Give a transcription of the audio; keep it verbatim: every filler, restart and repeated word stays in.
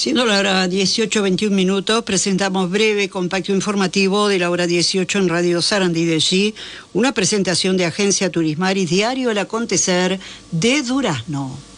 Siendo la hora dieciocho veintiún minutos, presentamos breve compacto informativo de la hora dieciocho en Radio Sarandí de G, una presentación de Agencia Turismaris, diario El Acontecer de Durazno.